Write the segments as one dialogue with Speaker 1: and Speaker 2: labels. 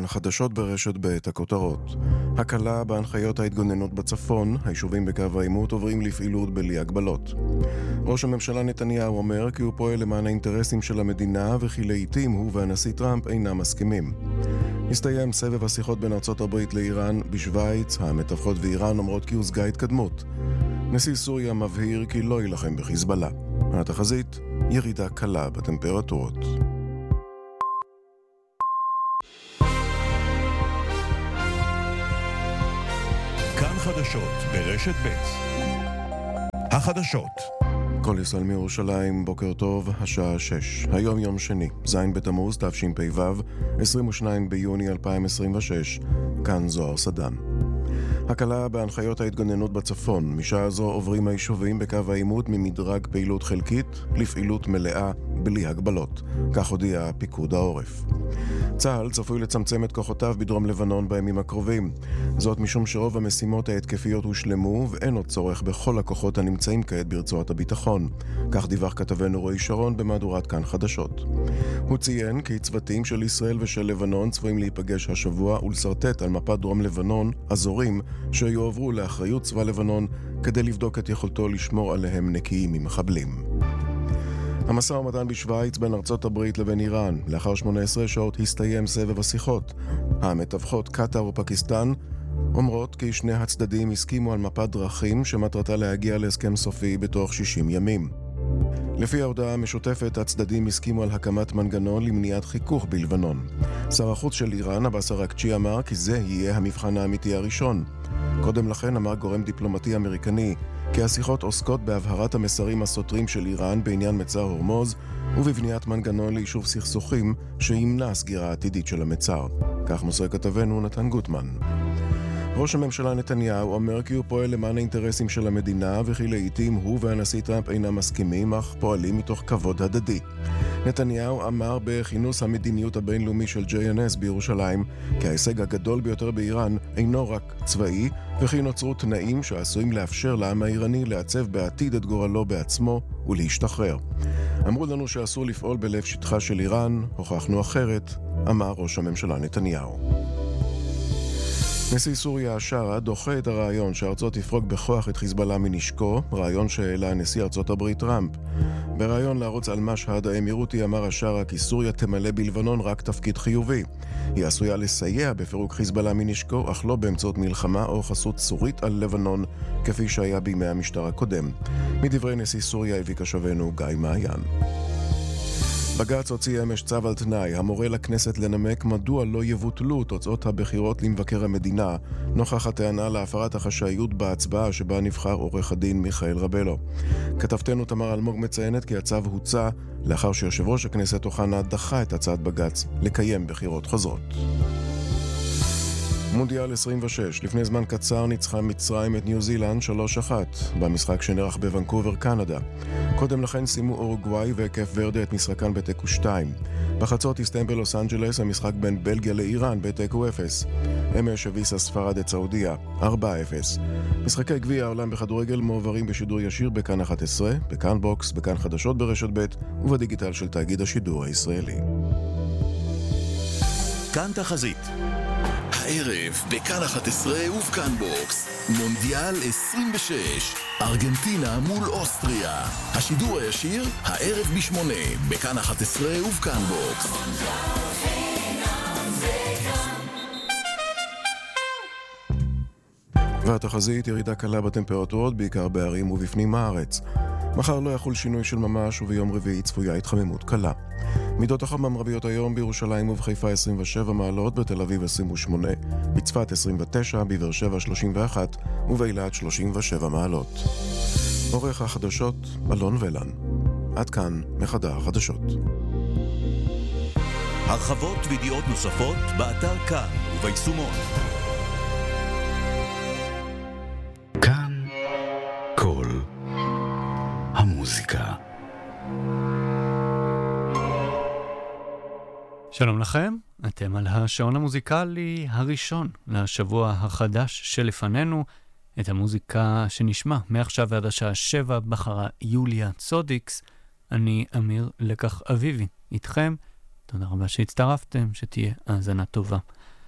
Speaker 1: כאן חדשות ברשת ב' הכותרות. הקלה בהנחיות ההתגוננות בצפון, היישובים בקו העימות עוברים לפעילות בלי הגבלות. ראש הממשלה נתניהו אומר כי הוא פועל למען האינטרסים של המדינה וכי לעיתים הוא והנשיא טראמפ אינם מסכימים. הסתיים סבב השיחות בין ארצות הברית לאיראן בשוויץ, המתווכות ואיראן אומרות כי הושגה התקדמות. נשיא סוריה מבהיר כי לא ילחם בחיזבאללה. התחזית, ירידה קלה בטמפרטורות.
Speaker 2: כאן חדשות ברשת ב'. החדשות.
Speaker 1: כל ישראל מירושלים, בוקר טוב, השעה 6. היום יום שני, ז' בתמוז תשפ"ו, 22 ביוני 2026. כאן זוהר סדן. הקלה בהנחיות ההתגוננות בצפון. משעה זו עוברים היישובים בקו העימות ממדרג פעילות חלקית לפעילות מלאה בלי הגבלות. כך הודיע פיקוד העורף. צה"ל צפוי לצמצם את כוחותיו בדרום לבנון בימים הקרובים. זאת משום שרוב המשימות ההתקפיות הושלמו ואין עוד צורך בכל הכוחות הנמצאים כעת ברצועת הביטחון. כך דיווח כתבנו רועי שרון במהדורת כאן חדשות. הוא ציין כי צוותים של ישראל ושל לבנון צפויים להיפגש השבוע ולסרטט על מפת דרום לבנון אזורים שיועברו לאחריות צבא לבנון כדי לבדוק את יכולתו לשמור עליהם נקיים ממחבלים. המשא ומתן בשוויץ בין ארצות הברית לבין איראן. לאחר 18 שעות הסתיים סבב השיחות. המתווכות קטר ופקיסטן אומרות כי שני הצדדים הסכימו על מפת דרכים שמטרתה להגיע להסכם סופי בתוך 60 ימים. לפי ההודעה המשותפת, הצדדים הסכימו על הקמת מנגנון למניעת חיכוך בלבנון. שר החוץ של איראן, עבאס אראגצ'י, אמר כי זה יהיה המבחן האמיתי הראשון. קודם לכן אמר גורם דיפלומטי אמריקני כי השיחות עוסקות בהבהרת המסרים הסותרים של איראן בעניין מצר הורמוז ובבניית מנגנון ליישוב סכסוכים שימנע סגירה עתידית של המצר. כך מוסר כתבנו נתן גוטמן. ראש הממשלה נתניהו אומר כי הוא פועל למען האינטרסים של המדינה וכי לעיתים הוא והנשיא טראמפ אינם מסכימים אך פועלים מתוך כבוד הדדי. נתניהו אמר בכינוס המדיניות הבינלאומי של JNS בירושלים כי ההישג הגדול ביותר באיראן אינו רק צבאי וכי נוצרו תנאים שעשויים לאפשר לעם האיראני לעצב בעתיד את גורלו בעצמו ולהשתחרר. אמרו לנו שאסור לפעול בלב שטחה של איראן, הוכחנו אחרת, אמר ראש הממשלה נתניהו. נשיא סוריה השארה דוחה את הרעיון שארצות תפרוק בכוח את חיזבאללה מנשקו, רעיון שהעלה נשיא ארצות הברית טראמפ. ברעיון לערוץ אל-משהד האמירותי אמר השארה כי סוריה תמלא בלבנון רק תפקיד חיובי. היא עשויה לסייע בפירוק חיזבאללה מנשקו, אך לא באמצעות מלחמה או חסות סורית על לבנון, כפי שהיה בימי המשטר הקודם. מדברי נשיא סוריה הביא כשבנו גיא מעיין. בג"ץ הוציא אמש צו על תנאי המורה לכנסת לנמק מדוע לא יבוטלו תוצאות הבחירות למבקר המדינה נוכח הטענה להפרת החשאיות בהצבעה שבה נבחר עורך הדין מיכאל רבלו. כתבתנו תמר אלמוג מציינת כי הצו הוצא לאחר שיושב ראש הכנסת אוחנה דחה את הצעת בג"ץ לקיים בחירות חוזרות. מונדיאל 26. לפני זמן קצר ניצחה מצרים את ניו זילנד 3-1 במשחק שנערך בוונקובר, קנדה. קודם לכן סיימו אורוגוואי וקף ורדה את משחקן בתיקו 2. בחצות הסתיים בלוס אנג'לס המשחק בין בלגיה לאיראן בתיקו 0. אמש הביסה ספרד את סעודיה 4-0. משחקי גביע העולם בכדורגל מועברים בשידור ישיר בכאן 11, בכאן בוקס, בכאן חדשות ברשת ב' ובדיגיטל של תאגיד השידור הישראלי.
Speaker 2: כאן תחזית. הערב בכאן 11 ובכאן בוקס מונדיאל 26 ארגנטינה מול אוסטריה. השידור הישיר הערב ב8 בכאן 11 ובכאן בוקס.
Speaker 1: והתחזית ירידה קלה בטמפרטורות בעיקר בערים ובפנים הארץ. מחר לא יחול שינוי של ממש וביום רביעי צפויה התחממות קלה. מידות החום המרביות היום בירושלים ובחיפה 27 מעלות, בתל אביב 28, בצפת 29, בבאר שבע 31 ובאילת 37 מעלות. עורך החדשות אלון ולן. עד כאן מחדר החדשות.
Speaker 2: הרחבות וידיעות נוספות באתר כאן וביישומון. כאן כל המוזיקה.
Speaker 3: שלום לכם, אתם על השעון המוזיקלי הראשון לשבוע החדש שלפנינו. את המוזיקה שנשמע מעכשיו ועד השעה 7 בחרה יוליה צודיקס. אני אמיר לקח אביבי איתכם. תודה רבה שהצטרפתם, שתהיה האזנה טובה.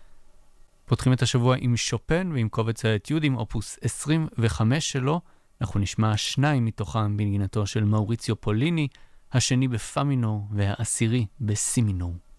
Speaker 3: פותחים את השבוע עם שופן ועם קובץ האתיודים, אופוס 25 שלו. אנחנו נשמע 2 מתוכם בנגינתו של מאוריציו פוליני, השני בפמינור והעשירי בסימינור.